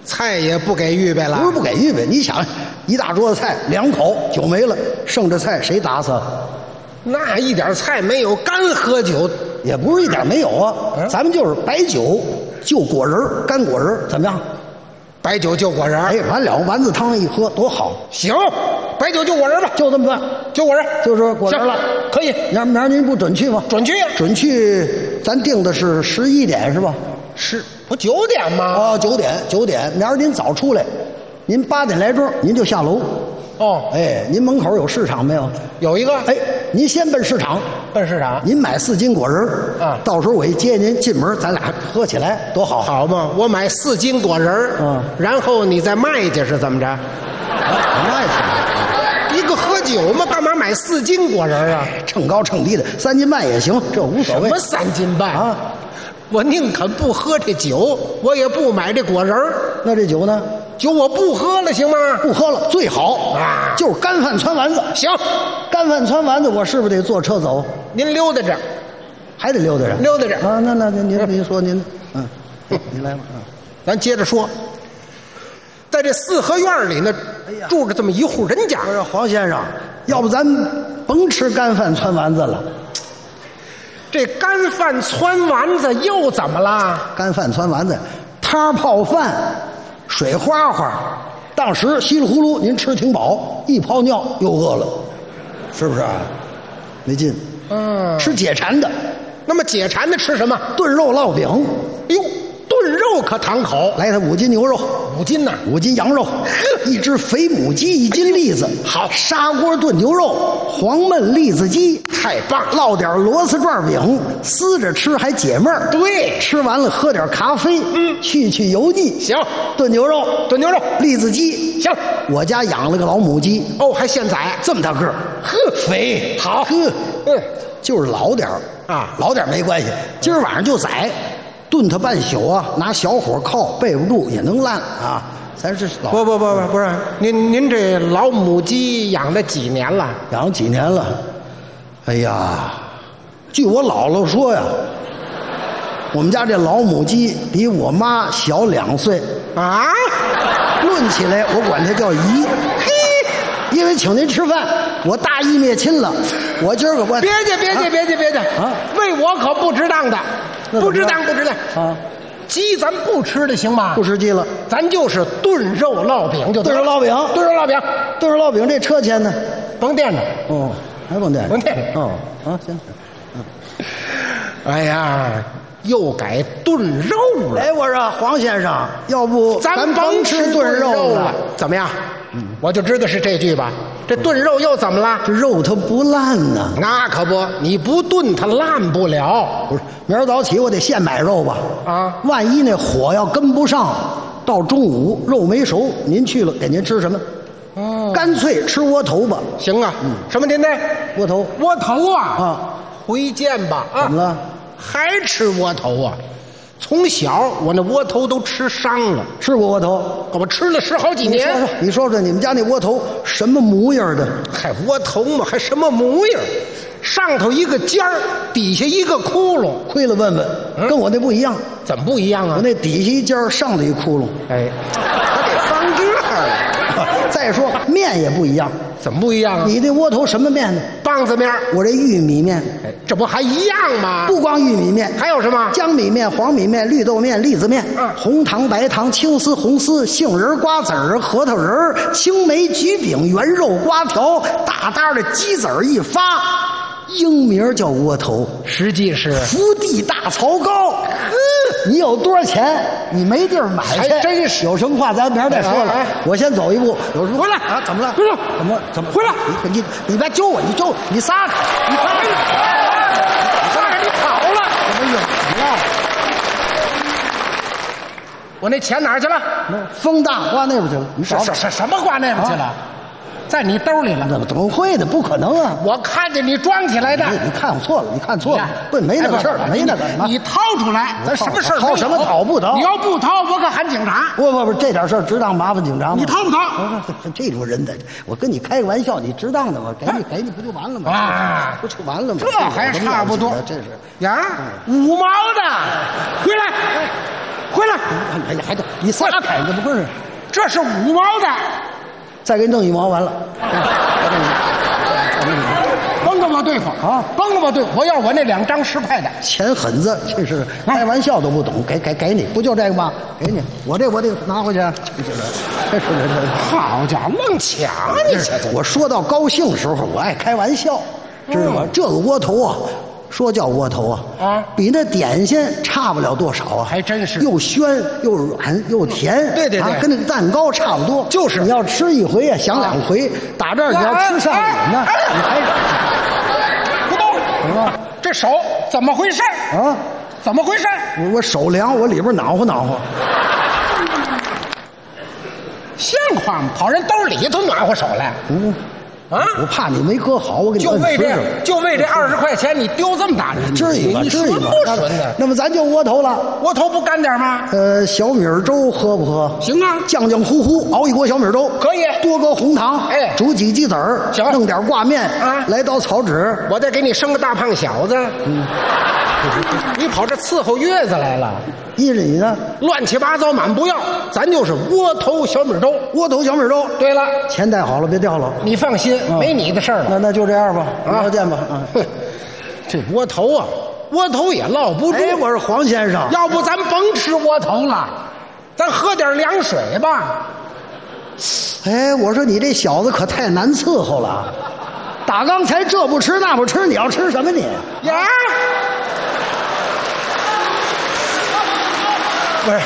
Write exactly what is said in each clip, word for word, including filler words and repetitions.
菜也不给预备了？ 不是不给预备，你想一大桌子菜，两口酒没了，剩着菜谁打死？ 那一点菜没有，干喝酒也不是一点没有啊。嗯、咱们就是白酒就果仁干果仁怎么样？ 白酒就果仁哎，完了，丸子汤一喝多好。 行，白酒就果仁吧， 就这么办， 就果仁， 就是果仁了， 可以。 明儿明儿您不准去吗？ 准去呀、啊， 准去。咱定的是十一点是吧？ 是不九点吗？ 哦，九点，九点。明儿您早出来，您八点来钟您就下楼。 哦， 哎，您门口有市场没有？ 有一个。 哎，您先奔市场， 奔市场。 您买四斤果仁啊， 到时候我一接您进门，咱俩喝起来多好。 好嘛，我买四斤果仁嗯， 然后你再卖去是怎么着？啊， 卖去。 一个喝酒嘛，干嘛买四斤果仁啊？ 称高称低的，三斤半也行，这无所谓。 什么三斤半啊？ 我宁肯不喝这酒，我也不买这果仁。 那这酒呢？ 酒我不喝了，行吗？ 不喝了最好啊， 就是干饭汆丸子。 行， 干饭汆丸子，我是不是得坐车走？ 您溜达着， 还得溜达着， 溜达着啊。那那您您您说您，嗯，您来吧，嗯， 咱接着说，在这四合院里呢， 哎呀， 住着这么一户人家。 我说黄先生，要不咱甭吃干饭汆丸子了。 这干饭汆丸子又怎么了？ 干饭汆丸子，汤泡饭，水花花，当时稀里糊涂您吃挺饱，一泡尿又饿了，是不是？没劲。 嗯， 吃解馋的。 那么解馋的吃什么？ 炖肉烙饼。 哎呦，炖肉可堂口。 来它五斤牛肉， 五斤呐， 五斤羊肉，一只肥母鸡，一斤栗子。 好， 砂锅炖牛肉，黄焖栗子鸡， 太棒！ 烙点螺丝转饼，撕着吃还解闷儿。 对， 吃完了喝点咖啡， 嗯， 去去油腻。 行， 炖牛肉， 炖牛肉， 栗子鸡。 行， 我家养了个老母鸡， 哦，还现宰， 这么大个儿， 呵， 肥， 好， 呵， 嗯， 就是老点儿啊， 老点儿没关系。今儿晚上就宰，炖它半宿啊，拿小火靠，备不住也能烂啊。咱是老不不不不不是，您您这老母鸡养了几年了？ 养了几年了。哎呀，据我姥姥说呀，我们家这老母鸡比我妈小两岁啊。 论起来，我管它叫姨。嘿，因为请您吃饭，我大义灭亲了。我今儿个我别介别介别介别介啊！ 为我可不值当的，不值当不值当啊！ 鸡咱不吃的行吗？ 不吃鸡了， 咱就是炖肉烙饼就炖肉烙饼， 炖肉烙饼， 炖肉烙饼这车钱呢？ 甭垫着哦，还甭垫着， 甭垫着哦啊行。 嗯，哎呀，又改炖肉了。 哎，我说黄先生，要不咱甭吃炖肉了？ 怎么样？嗯，我就知道是这句吧。这炖肉又怎么了？ 这肉它不烂呢。 那可不，你不炖它烂不了。 不是，明儿早起我得现买肉吧？ 啊， 万一那火要跟不上，到中午肉没熟，您去了给您吃什么？ 哦， 干脆吃窝头吧。 行啊，嗯，什么您呢？ 窝头。 窝头啊啊， 回见吧啊。 怎么了？ 还吃窝头啊？从小我那窝头都吃伤了。 吃过窝头？ 我吃了十好几年。 你说说，你说说你们家那窝头什么模样的？ 还窝头嘛，还什么模样？上头一个尖儿，底下一个窟窿。 亏了问问，嗯、跟我那不一样。 怎么不一样啊？ 我那底下一尖儿，上头一窟窿。 哎，还得放这儿。 再说面也不一样。 怎么不一样啊？ 你这窝头什么面呢？ 棒子面。 我这玉米面。 哎，这不还一样吗？ 不光玉米面， 还有什么？ 江米面、黄米面、绿豆面、栗子面， 嗯， 红糖、白糖、青丝、红丝、杏仁、瓜子儿、核桃仁儿、青梅、橘饼、圆肉、瓜条，大大的鸡子儿一发，英名叫窝头， 实际是福地大槽糕。呵，你有多少钱？你没地儿买去， 还真是。 有什么话咱明儿再说了。 哎哎哎我先走一步。 有回来啊？怎么了？ 回来？ 怎么怎么？ 回来！ 你你你别揪我，你揪我你撒开，你撒开！ 你撒开！你跑了！ 怎么远了？ 我那钱哪儿去了？ 风大刮那边去了。你什什什什么刮那边去了？啊，在你兜里了？ 怎么怎么会的？不可能啊！ 我看见你装起来的。 你, 你看我错了，你看错了。不，没那个事儿， 哎、 没那个。 你, 你掏出来，咱什么事儿掏什么掏不掏？ 你要不掏，我可喊警察。 不不不，这点事儿值当麻烦警察吗？ 你掏不掏？ 这这种人的，我跟你开个玩笑，你值当的吗？给你给你不就完了吗？ 啊， 不就完了吗？ 这还差不多。 这是呀，五毛的，回来。 回来， 哎呀，还得你撒开，这不是？ 这是五毛的， 再给你弄一毛完了。 甭跟我对付啊！ 甭跟我对付，我要我那两张十块的。 钱狠子，这是开玩笑都不懂，给给给你，不就这个吗？给你，我这我这拿回去。这这这这， 好家伙，愣抢啊你！ 我说到高兴的时候，我爱开玩笑，知道吗？这个窝头啊。说叫窝头啊， 啊， 比那点心差不了多少啊， 还真是又暄又软又甜， 对对对， 啊、跟那个蛋糕差不多。 就是你要吃一回呀，想两回，打这儿你要吃上瘾呢，你还不动， 什么？ 这手怎么回事啊？ 怎么回事？ 我我手凉，我里边暖和暖和。 像话吗？跑人兜里头暖和手来。 嗯。啊！我怕你没搁好，我给你就为这，就为这二十块钱，你丢这么大力， 至于吗？至于吗？ 不纯的。 那么咱就窝头了， 窝头不干点吗？ 呃，小米粥喝不喝？ 行啊， 浆浆糊糊熬一锅小米粥， 可以。 多搁红糖， 哎， 煮几鸡子儿， 行， 弄点挂面啊， 来刀草纸， 我再给你生个大胖小子。嗯，你跑这伺候月子来了？ 依着你呢， 乱七八糟满不要，咱就是窝头小米粥， 窝头小米粥。 对了， 钱带好了，别掉了。 你放心，啊、没你的事儿了。 那那就这样吧，再见吧。啊， 这窝头啊，窝头也落不住。 哎，我是黄先生， 要不咱甭吃窝头了，咱喝点凉水吧。 哎，我说你这小子可太难伺候了，打刚才这不吃那不吃，你要吃什么你？ 呀！不是，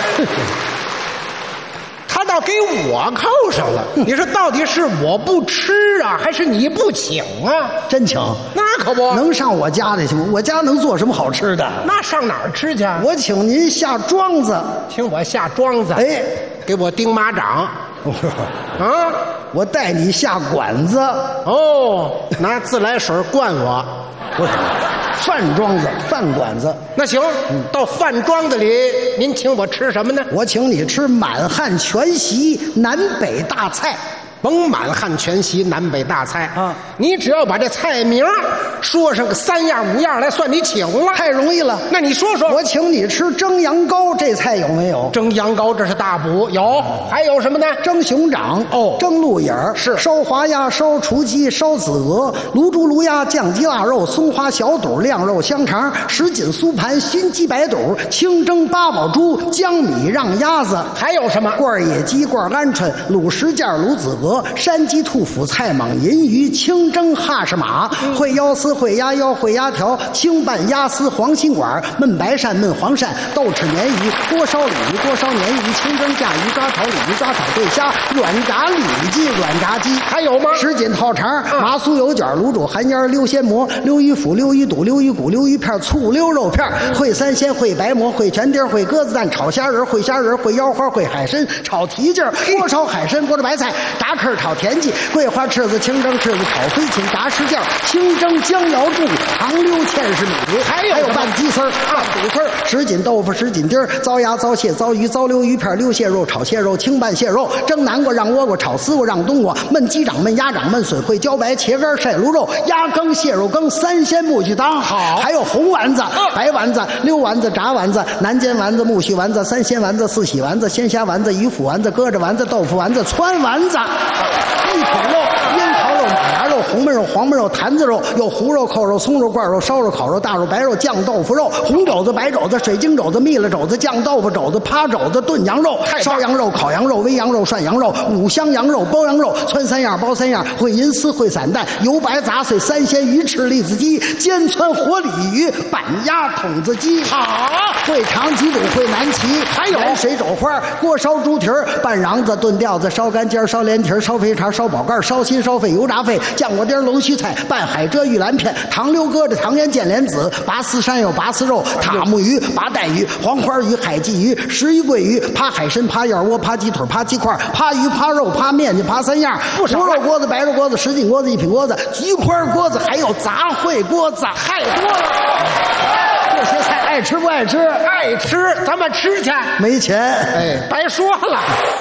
他倒给我扣上了。你说到底是我不吃啊，还是你不请啊？ 真请？ 那可不能上我家里去吗？我家能做什么好吃的？ 那上哪儿吃去？ 我请您下庄子， 请我下庄子。 哎， 给我钉马掌。啊， 我带你下馆子。 哦，拿自来水灌我。 我饭庄子，饭馆子。 那行，嗯、到饭庄子里，您请我吃什么呢？ 我请你吃满汉全席南北大菜。 甭满汉全席南北大菜啊！ 你只要把这菜名说上个三样五样来，算你请了。 太容易了。 那你说说， 我请你吃蒸羊羔，这菜有没有？ 蒸羊羔这是大补，有。哦、还有什么呢？ 蒸熊掌， 哦， 蒸鹿眼儿， 是烧滑鸭，烧雏鸡，烧子鹅，卤猪卤鸭，酱鸡腊肉，松花小肚，晾肉香肠，什锦酥盘，熏鸡白肚，清蒸八宝猪，江米让鸭子。 还有什么？ 罐野鸡，罐鹌鹑，卤什件，卤子鹅。山鸡、兔脯、菜蟒、银鱼，清蒸哈士马，烩腰丝、烩鸭腰、烩鸭条，清拌鸭丝、黄心管，焖白鳝、焖黄鳝，豆豉鲶鱼，锅烧鲤鱼，锅烧鲶鱼，清蒸架鱼，抓炒鲤鱼，抓炒对虾，软炸里脊，软炸鸡。 还有吗？ 什锦套肠，麻酥油卷，卤煮寒烟，溜鲜蘑，溜鱼腐，溜鱼肚，溜鱼骨，溜鱼片，醋溜肉片，烩三鲜，烩白馍，烩全丁，烩鸽子蛋，炒虾仁，烩虾仁，烩腰花，烩海参，炒蹄筋，锅烧海参，锅着白菜，炸翅炒田鸡，桂花翅子，清蒸翅子，炒飞禽，炸石件，清蒸姜瑶柱，糖溜芡实米， 还有还有拌鸡丝儿、拌肚丝儿，什锦豆腐，什锦丁儿，糟鸭，糟蟹，糟鱼，糟溜鱼片，溜蟹肉，炒蟹肉，清拌蟹肉，蒸南瓜，让倭瓜，炒丝瓜，让冬瓜，焖鸡掌，焖鸭掌，焖笋烩茭白，茄干晒卤肉，鸭羹，蟹肉羹，三鲜木须汤。 好， 还有红丸子、白丸子、溜丸子、炸丸子、南煎丸子、木须丸子、三鲜丸子、四喜丸子、鲜虾丸子、鱼腐丸子、鸽子丸子、豆腐丸子、川丸子。一品肉、樱桃肉、马牙肉、红焖肉、黄焖肉、坛子肉，有胡肉、扣肉、松肉、罐肉、烧肉、烤肉、大肉、白肉、酱豆腐肉、红肘子、白肘子、水晶肘子、蜜了肘子、酱豆腐肘子、趴肘子、炖羊肉、烧羊肉、烤羊肉、煨羊肉、涮羊肉、五香羊肉、包羊肉、汆三样、包三样、烩银丝、烩散蛋、油白杂碎、三鲜鱼翅、栗子鸡、煎汆活鲤鱼、板鸭筒子鸡。 好， 烩长脊肚、烩南旗，还有水肘花、锅烧猪蹄儿、拌瓤子、炖吊子、烧干尖、烧连蹄儿、烧肥肠、烧宝盖、烧心、烧肺、油炸肺、酱锅丁、龙须菜、拌海蜇、玉兰片、糖溜鸽子、糖腌剑莲子、拔丝山药、拔丝肉、塔木鱼、拔带鱼、黄花鱼、海鲫鱼、石鱼、桂鱼、扒海参、扒燕窝、扒鸡腿、扒鸡块、扒鱼、扒肉、扒面筋、扒三样， 不少。 胡肉锅子、白肉锅子、什锦锅子、一品锅子、菊花锅子，还有杂烩锅子，太多了。这些菜爱吃不爱吃？ 爱吃，咱们吃去。 没钱， 哎，白说了。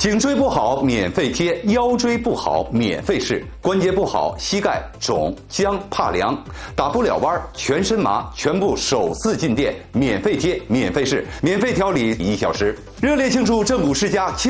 颈椎不好免费贴，腰椎不好免费试，关节不好膝盖肿僵怕凉打不了弯全身麻全部首次进店免费贴免费试免费调理一小时，热烈庆祝正骨世家